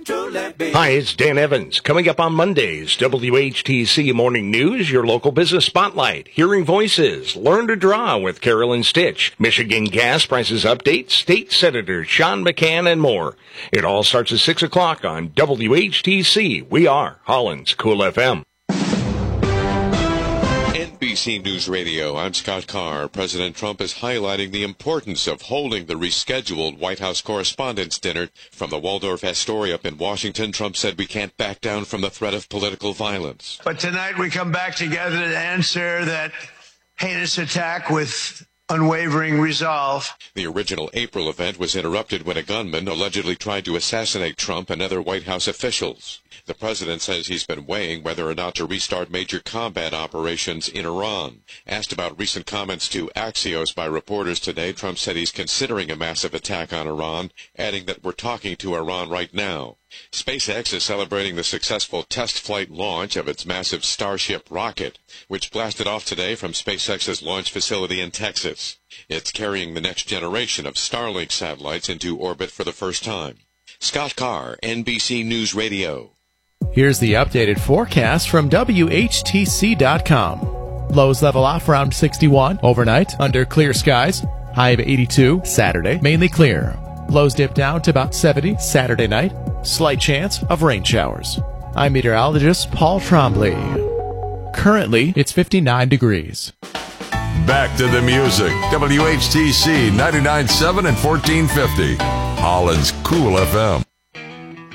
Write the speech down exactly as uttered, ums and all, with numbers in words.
Hi, it's Dan Evans. Coming up on Mondays, W H T C Morning News, your local business spotlight, hearing voices, learn to draw with Carolyn Stitch, Michigan gas prices update, State Senator Sean McCann, and more. It all starts at six o'clock on W H T C. We are Holland's Cool F M. N B C News Radio, I'm Scott Carr. President Trump is highlighting the importance of holding the rescheduled White House Correspondents' Dinner. From the Waldorf Astoria up in Washington, Trump said we can't back down from the threat of political violence. But tonight we come back together to answer that heinous attack with unwavering resolve. The original April event was interrupted when a gunman allegedly tried to assassinate Trump and other White House officials. The president says he's been weighing whether or not to restart major combat operations in Iran. Asked about recent comments to Axios by reporters today, Trump said he's considering a massive attack on Iran, adding that we're talking to Iran right now. SpaceX is celebrating the successful test flight launch of its massive Starship rocket, which blasted off today from SpaceX's launch facility in Texas. It's carrying the next generation of Starlink satellites into orbit for the first time. Scott Carr, N B C News Radio. Here's the updated forecast from W H T C dot com. Lows level off around sixty-one overnight under clear skies. High of eighty-two Saturday, mainly clear. Lows dip down to about seventy Saturday night. Slight chance of rain showers. I'm meteorologist Paul Trombley. Currently, it's fifty-nine degrees. Back to the music. W H T C ninety-nine point seven and fourteen fifty. Holland's Cool F M.